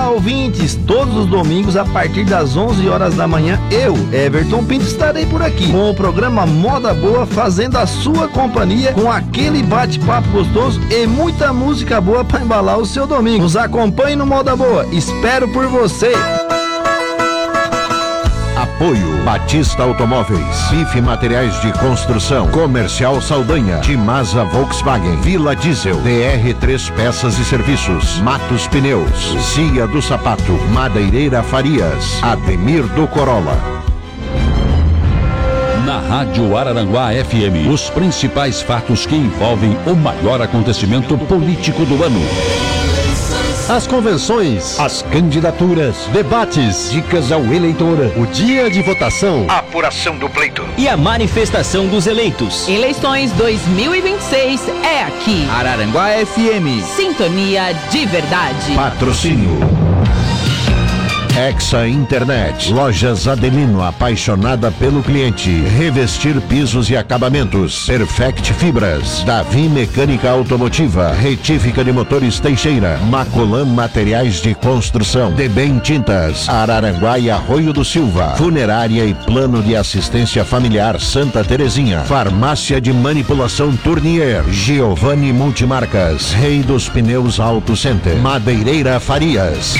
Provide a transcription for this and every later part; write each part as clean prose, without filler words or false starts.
ouvintes, todos os domingos a partir das 11 horas da manhã, eu, Everton Pinto, estarei por aqui com o programa Moda Boa, fazendo a sua companhia com aquele bate-papo gostoso e muita música boa para embalar o seu domingo. Nos acompanhe no Moda Boa, espero por você. Apoio Batista Automóveis, Bife Materiais de Construção, Comercial Saldanha, Timasa Volkswagen, Vila Diesel, DR3 Peças e Serviços, Matos Pneus, Cia do Sapato, Madeireira Farias, Ademir do Corolla. Na Rádio Araranguá FM, os principais fatos que envolvem o maior acontecimento político do ano. As convenções, as candidaturas, debates, dicas ao eleitor, o dia de votação, a apuração do pleito e a manifestação dos eleitos. Eleições 2026 é aqui. Araranguá FM. Sintonia de verdade. Patrocínio Exa Internet, Lojas Adelino, apaixonada pelo cliente. Revestir pisos e acabamentos. Perfect Fibras, Davi Mecânica Automotiva, Retífica de Motores Teixeira, Macolan Materiais de Construção, Debem Tintas, Araranguá e Arroio do Silva, Funerária e Plano de Assistência Familiar Santa Terezinha, Farmácia de Manipulação Tournier, Giovanni Multimarcas, Rei dos Pneus Auto Center, Madeireira Farias.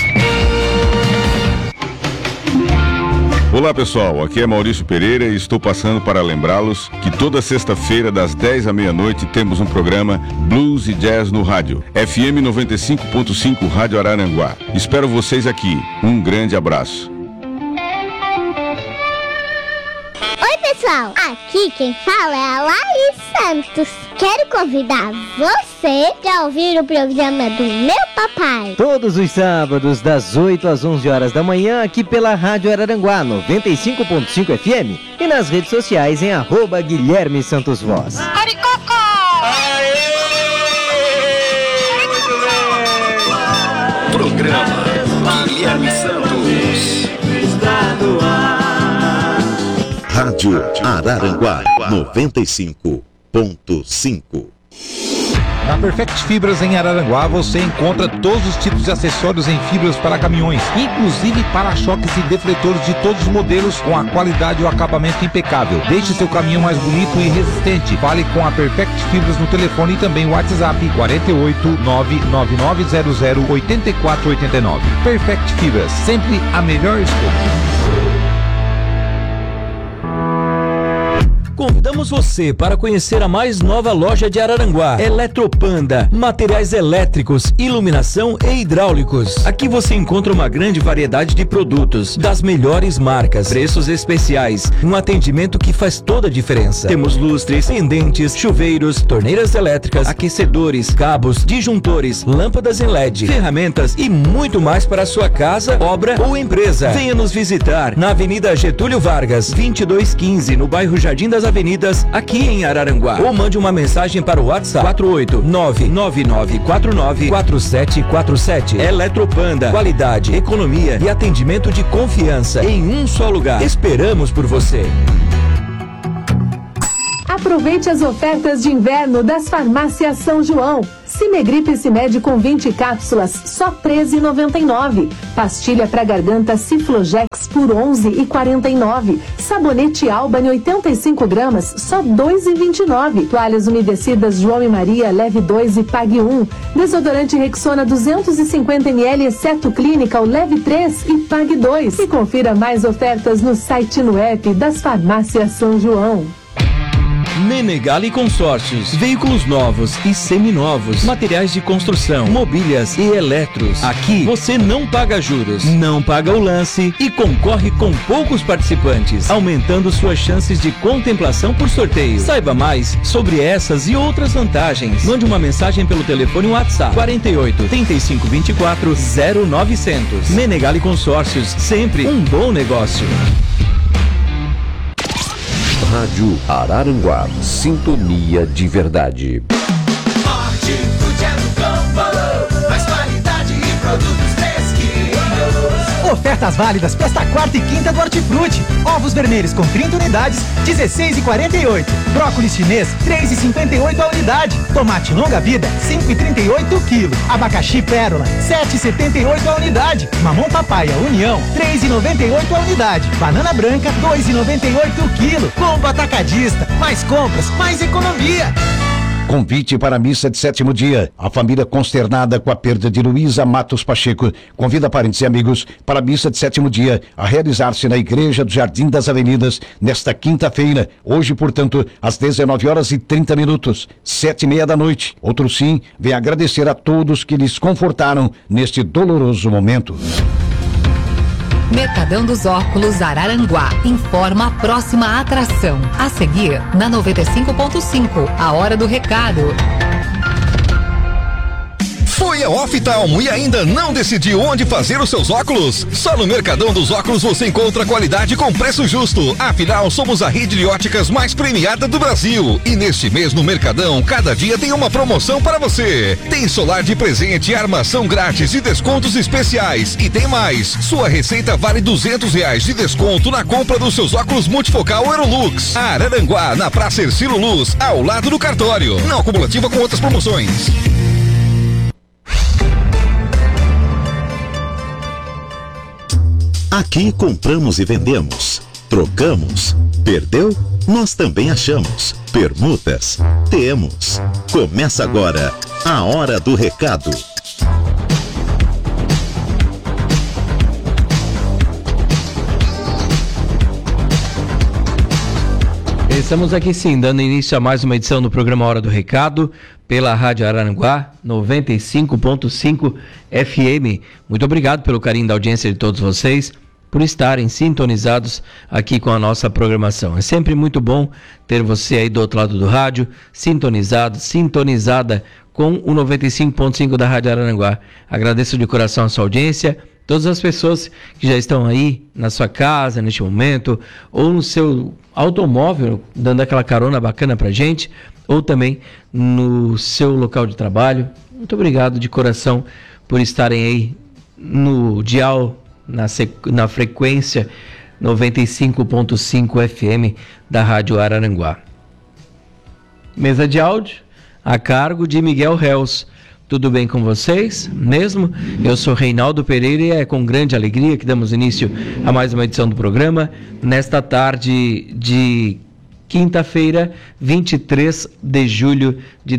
Olá pessoal, aqui é Maurício Pereira e estou passando para lembrá-los que toda sexta-feira das 10 à meia-noite temos um programa Blues e Jazz no rádio, FM 95.5 Rádio Araranguá. Espero vocês aqui. Um grande abraço. Oi pessoal, aqui quem fala é a Laís Santos. Quero convidar você para ouvir o programa do meu papai. Todos os sábados, das 8 às 11 horas da manhã, aqui pela Rádio Araranguá 95.5 FM e nas redes sociais em @Guilherme Santos Voz. Aricoco! Programa Guilherme Santos. Está no ar. Rádio Araranguá 95.5. Na Perfect Fibras em Araranguá você encontra todos os tipos de acessórios em fibras para caminhões, inclusive para-choques e defletores de todos os modelos com a qualidade e o acabamento impecável. Deixe seu caminhão mais bonito e resistente. Fale com a Perfect Fibras no telefone e também o WhatsApp 48999008489. Perfect Fibras, sempre a melhor escolha. Convidamos você para conhecer a mais nova loja de Araranguá, Eletropanda, materiais elétricos, iluminação e hidráulicos. Aqui você encontra uma grande variedade de produtos, das melhores marcas, preços especiais, um atendimento que faz toda a diferença. Temos lustres, pendentes, chuveiros, torneiras elétricas, aquecedores, cabos, disjuntores, lâmpadas em LED, ferramentas e muito mais para a sua casa, obra ou empresa. Venha nos visitar na Avenida Getúlio Vargas, 2215, no bairro Jardim das Avenidas, aqui em Araranguá. Ou mande uma mensagem para o WhatsApp 48999494747. Eletropanda, qualidade, economia e atendimento de confiança em um só lugar. Esperamos por você. Aproveite as ofertas de inverno das farmácias São João. Cimegripe Cimed com 20 cápsulas, só R$ 13,99. Pastilha para garganta Ciflojex por R$ 11,49. Sabonete Albany 85 gramas, só R$ 2,29. Toalhas umedecidas João e Maria, leve 2 e pague 1. Desodorante Rexona 250 ml, exceto Clínica, leve 3 e pague 2. E confira mais ofertas no site e no app das farmácias São João. Menegali Consórcios, veículos novos e seminovos, materiais de construção, mobílias e eletros. Aqui você não paga juros, não paga o lance e concorre com poucos participantes, aumentando suas chances de contemplação por sorteio. Saiba mais sobre essas e outras vantagens. Mande uma mensagem pelo telefone WhatsApp 48 35 24 0900. Menegali Consórcios, sempre um bom negócio. Rádio Araranguá, sintonia de verdade. Hortifruti é no campo, mais qualidade e produtos fresquinhos. Oferta Ofertas válidas para esta quarta e quinta do Hortifruti. Ovos vermelhos com 30 unidades, R$16,48. Brócolis chinês, R$3,58 a unidade. Tomate longa vida, R$5,38 o quilo. Abacaxi pérola, R$7,78 a unidade. Mamão papaya União, R$3,98 a unidade. Banana branca, R$2,98 o quilo. Combo atacadista, mais compras, mais economia. Convite para a missa de 7º dia. A família consternada com a perda de Luísa Matos Pacheco convida parentes e amigos para a missa de 7º dia a realizar-se na Igreja do Jardim das Avenidas nesta quinta-feira. Hoje, portanto, às 19h30, 7h30 da noite. Outro sim, vem agradecer a todos que lhes confortaram neste doloroso momento. Mercadão dos Óculos Araranguá informa a próxima atração. A seguir, na 95.5, a hora do recado. Foi a Oftalmo e ainda não decidiu onde fazer os seus óculos? Só no Mercadão dos Óculos você encontra qualidade com preço justo. Afinal, somos a rede de óticas mais premiada do Brasil. E neste mês no Mercadão, cada dia tem uma promoção para você. Tem solar de presente, armação grátis e descontos especiais. E tem mais, sua receita vale R$200 de desconto na compra dos seus óculos multifocal Aerolux. Araranguá, na Praça Ercílio Luz, ao lado do cartório. Não acumulativa com outras promoções. Aqui compramos e vendemos, trocamos, perdeu? Nós também achamos. Permutas? Temos. Começa agora a Hora do Recado. Estamos aqui sim, dando início a mais uma edição do programa Hora do Recado, pela Rádio Araranguá, 95.5 FM. Muito obrigado pelo carinho da audiência de todos vocês, por estarem sintonizados aqui com a nossa programação. É sempre muito bom ter você aí do outro lado do rádio, sintonizada com o 95.5 da Rádio Araranguá. Agradeço de coração a sua audiência, todas as pessoas que já estão aí na sua casa neste momento, ou no seu automóvel, dando aquela carona bacana pra gente, ou também no seu local de trabalho. Muito obrigado de coração por estarem aí no dial, na frequência 95.5 FM da Rádio Araranguá. Mesa de áudio a cargo de Miguel Reus. Tudo bem com vocês mesmo? Eu sou Reinaldo Pereira e é com grande alegria que damos início a mais uma edição do programa nesta tarde de quinta-feira, 23 de julho de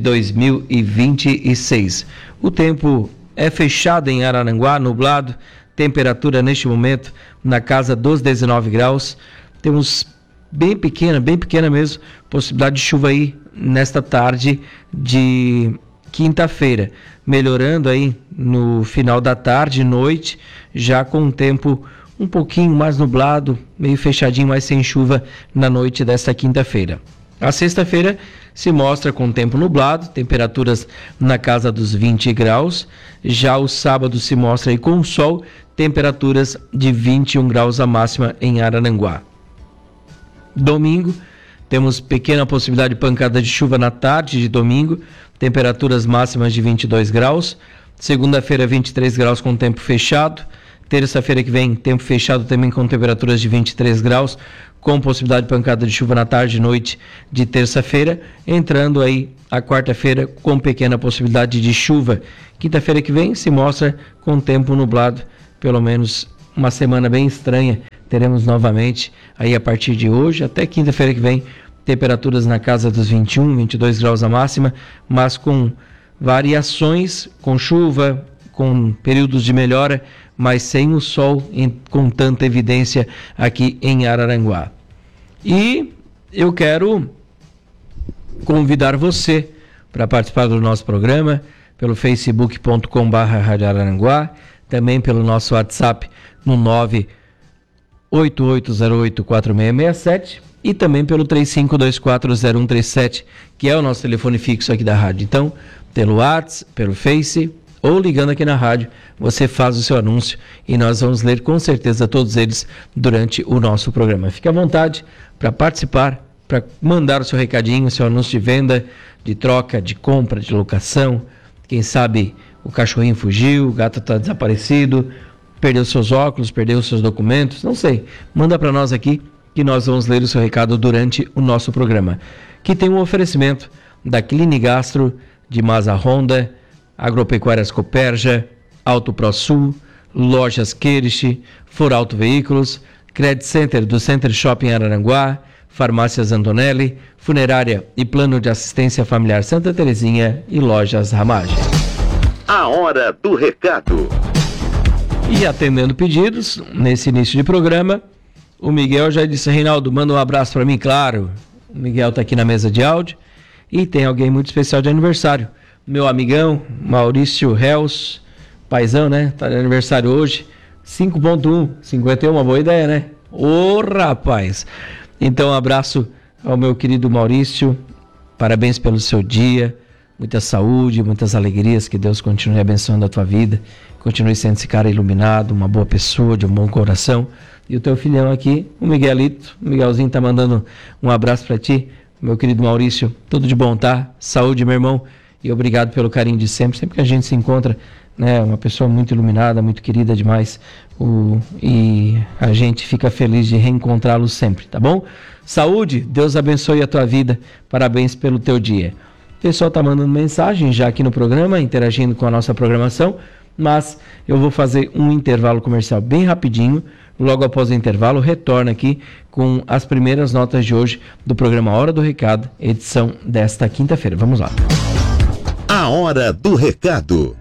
2026. O tempo é fechado em Araranguá, nublado, temperatura neste momento na casa dos 19 graus. Temos bem pequena mesmo, possibilidade de chuva aí nesta tarde de quinta-feira, melhorando aí no final da tarde e noite, já com o tempo um pouquinho mais nublado, meio fechadinho, mas sem chuva na noite desta quinta-feira. A sexta-feira se mostra com tempo nublado, temperaturas na casa dos 20 graus. Já o sábado se mostra aí com sol, temperaturas de 21 graus a máxima em Araranguá. Domingo, temos pequena possibilidade de pancada de chuva na tarde de domingo, temperaturas máximas de 22 graus. Segunda-feira, 23 graus com tempo fechado. Terça-feira que vem, tempo fechado também com temperaturas de 23 graus, com possibilidade de pancada de chuva na tarde e noite de terça-feira. Entrando aí a quarta-feira com pequena possibilidade de chuva. Quinta-feira que vem se mostra com tempo nublado, pelo menos uma semana bem estranha. Teremos novamente aí a partir de hoje até quinta-feira que vem, temperaturas na casa dos 21, 22 graus a máxima, mas com variações, com chuva, com períodos de melhora, mas sem o sol com tanta evidência aqui em Araranguá. E eu quero convidar você para participar do nosso programa pelo facebook.com/Rádio Araranguá, também pelo nosso WhatsApp no 988084667 e também pelo 35240137, que é o nosso telefone fixo aqui da rádio. Então, pelo WhatsApp, pelo Face ou ligando aqui na rádio, você faz o seu anúncio e nós vamos ler com certeza todos eles durante o nosso programa. Fique à vontade para participar, para mandar o seu recadinho, o seu anúncio de venda, de troca, de compra, de locação. Quem sabe o cachorrinho fugiu, o gato está desaparecido, perdeu seus óculos, perdeu seus documentos, não sei. Manda para nós aqui que nós vamos ler o seu recado durante o nosso programa. Que tem um oferecimento da Clinigastro, de Masa Honda, Agropecuárias Cooperja, Auto ProSul, Lojas Queirich, For Auto Veículos, Credit Center do Center Shopping Araranguá, Farmácias Antonelli, Funerária e Plano de Assistência Familiar Santa Terezinha e Lojas Ramagem. A hora do recado. E atendendo pedidos, nesse início de programa, o Miguel já disse: Reinaldo, manda um abraço para mim, claro. O Miguel está aqui na mesa de áudio e tem alguém muito especial de aniversário. Meu amigão, Maurício Hels, paizão, né? Tá de aniversário hoje. 5.1, 51, uma boa ideia, né? Ô, rapaz! Então, um abraço ao meu querido Maurício. Parabéns pelo seu dia. Muita saúde, muitas alegrias. Que Deus continue abençoando a tua vida. Continue sendo esse cara iluminado, uma boa pessoa, de um bom coração. E o teu filhão aqui, o Miguelito. O Miguelzinho tá mandando um abraço para ti. Meu querido Maurício, tudo de bom, tá? Saúde, meu irmão. E obrigado pelo carinho de sempre. Sempre que a gente se encontra, né? Uma pessoa muito iluminada, muito querida demais. E a gente fica feliz de reencontrá-lo sempre, tá bom? Saúde, Deus abençoe a tua vida. Parabéns pelo teu dia. O pessoal tá mandando mensagem já aqui no programa, interagindo com a nossa programação. Mas eu vou fazer um intervalo comercial bem rapidinho. Logo após o intervalo, retorno aqui com as primeiras notas de hoje do programa Hora do Recado, edição desta quinta-feira. Vamos lá. A Hora do Recado.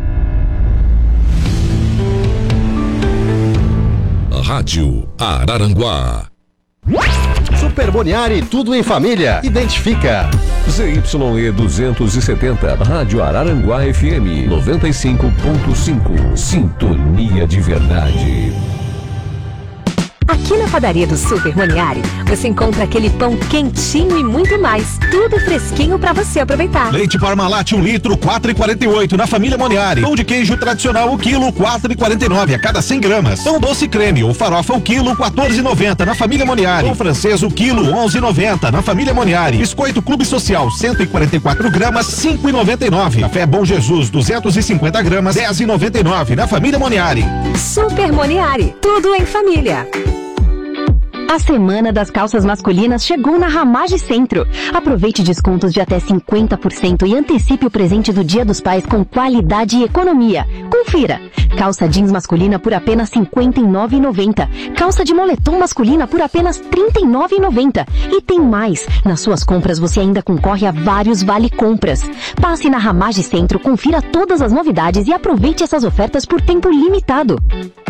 Rádio Araranguá. Super Boniari, tudo em família. Identifica. ZYE 270, Rádio Araranguá FM 95.5. Sintonia de verdade. Aqui na padaria do Super Moniari, você encontra aquele pão quentinho e muito mais. Tudo fresquinho para você aproveitar. Leite Parmalat 1 litro, 4,48 na família Moniari. Pão de queijo tradicional, o quilo, 4,49 a cada 100 gramas. Pão doce creme ou farofa, o quilo, 14,90 na família Moniari. Pão francês, o quilo, 11,90 na família Moniari. Biscoito Clube Social, 144 gramas, 5,99. Café Bom Jesus, 250 gramas, 10,99 na família Moniari. Super Moniari, tudo em família. A Semana das Calças Masculinas chegou na Ramagem Centro. Aproveite descontos de até 50% e antecipe o presente do Dia dos Pais com qualidade e economia. Confira. Calça jeans masculina por apenas R$ 59,90. Calça de moletom masculina por apenas R$ 39,90. E tem mais. Nas suas compras você ainda concorre a vários vale-compras. Passe na Ramagem Centro, confira todas as novidades e aproveite essas ofertas por tempo limitado.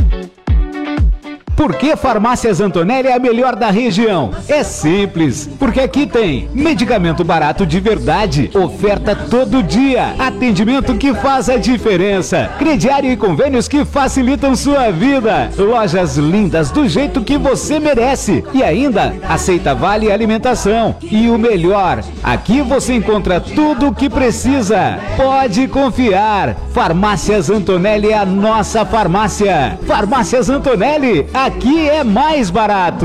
Por que Farmácias Antonelli é a melhor da região? É simples, porque aqui tem medicamento barato de verdade, oferta todo dia, atendimento que faz a diferença, crediário e convênios que facilitam sua vida, lojas lindas do jeito que você merece e ainda aceita vale alimentação. E o melhor, aqui você encontra tudo o que precisa. Pode confiar, Farmácias Antonelli é a nossa farmácia. Farmácias Antonelli, aqui é mais barato.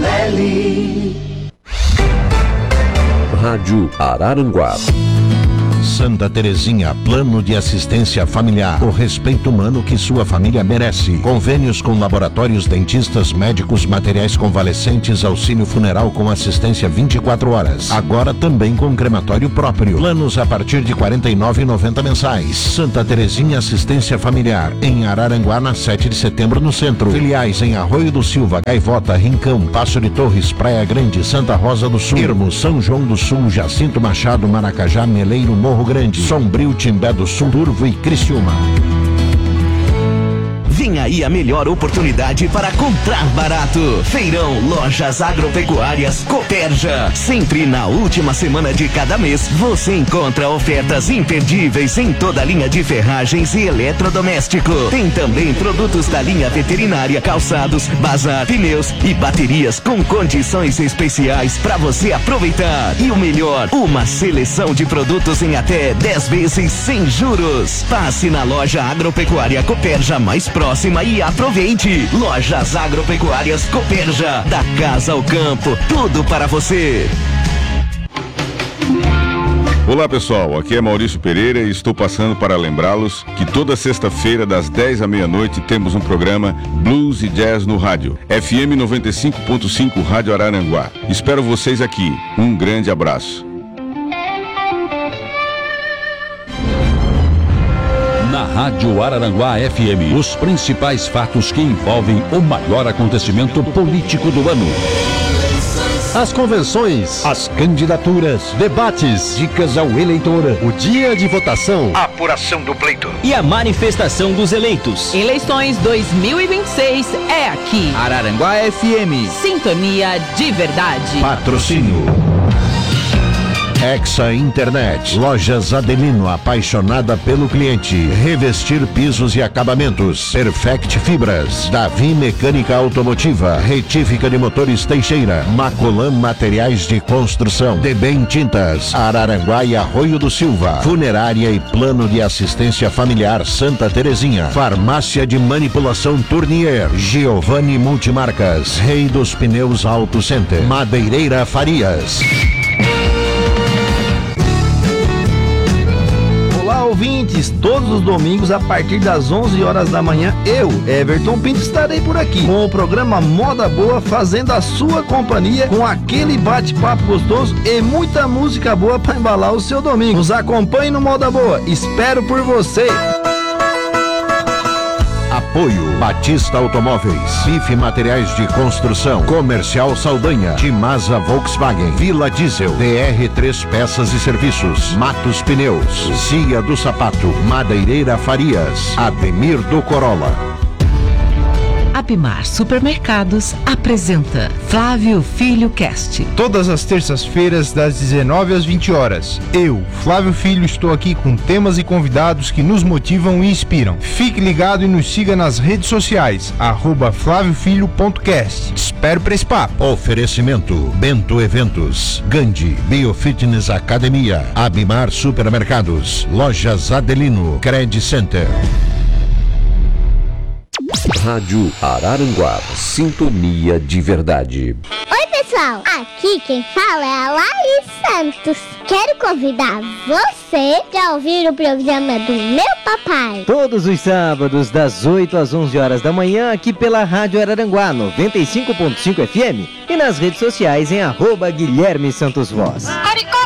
Rádio Araranguá. Santa Terezinha, plano de assistência familiar. O respeito humano que sua família merece. Convênios com laboratórios, dentistas, médicos, materiais convalescentes, auxílio funeral com assistência 24 horas. Agora também com crematório próprio. Planos a partir de R$ 49,90 mensais. Santa Terezinha Assistência Familiar. Em Araranguá, na 7 de setembro, no centro. Filiais em Arroio do Silva, Gaivota, Rincão, Passo de Torres, Praia Grande, Santa Rosa do Sul, Irmo, São João do Sul, Jacinto Machado, Maracajá, Meleiro, Morro Grande, Sombrio, Timbé do Sul, Turvo e Criciúma. Vem aí a melhor oportunidade para comprar barato. Feirão Lojas Agropecuárias Cooperja. Sempre na última semana de cada mês, você encontra ofertas imperdíveis em toda a linha de ferragens e eletrodoméstico. Tem também produtos da linha veterinária, calçados, bazar, pneus e baterias com condições especiais para você aproveitar. E o melhor, uma seleção de produtos em até 10 vezes sem juros. Passe na loja Agropecuária Cooperja mais próxima e aproveite. Lojas Agropecuárias Cooperja, da casa ao campo, tudo para você. Olá pessoal, aqui é Maurício Pereira e estou passando para lembrá-los que toda sexta-feira das 10 à meia-noite temos um programa Blues e Jazz no rádio, FM 95.5 Rádio Araranguá. Espero vocês aqui. Um grande abraço. Na Rádio Araranguá FM, os principais fatos que envolvem o maior acontecimento político do ano. As convenções, as candidaturas, debates, dicas ao eleitor, o dia de votação, a apuração do pleito e a manifestação dos eleitos. Eleições 2026 é aqui. Araranguá FM. Sintonia de verdade. Patrocínio Exa Internet, Lojas Adelino, apaixonada pelo cliente, revestir pisos e acabamentos, Perfect Fibras, Davi Mecânica Automotiva, retífica de motores Teixeira, Macolan Materiais de Construção, Debem Tintas, Araranguá e Arroio do Silva, Funerária e Plano de Assistência Familiar Santa Terezinha, Farmácia de Manipulação Tournier, Giovanni Multimarcas, Rei dos Pneus Auto Center, Madeireira Farias. Ouvintes, todos os domingos a partir das 11 horas da manhã, eu, Everton Pinto, estarei por aqui com o programa Moda Boa, fazendo a sua companhia com aquele bate-papo gostoso e muita música boa para embalar o seu domingo. Nos acompanhe no Moda Boa, espero por você. Apoio Batista Automóveis, Bife Materiais de Construção, Comercial Saldanha, Timasa Volkswagen, Vila Diesel, DR3 Peças e Serviços, Matos Pneus, Cia do Sapato, Madeireira Farias, Ademir do Corolla. Apimar Supermercados apresenta Flávio Filho Cast. Todas as terças-feiras, das 19 às 20 horas. Eu, Flávio Filho, estou aqui com temas e convidados que nos motivam e inspiram. Fique ligado e nos siga nas redes sociais, @flaviofilho.cast. Espero para esse papo. Oferecimento Bento Eventos, Gandhi, Biofitness Academia, Abimar Supermercados, Lojas Adelino, Credit Center. Rádio Araranguá, sintonia de verdade. Oi pessoal, aqui quem fala é a Laís Santos. Quero convidar você para ouvir o programa do meu papai. Todos os sábados, das 8 às 11 horas da manhã, aqui pela Rádio Araranguá 95.5 FM e nas redes sociais em @Guilherme Santos Voz.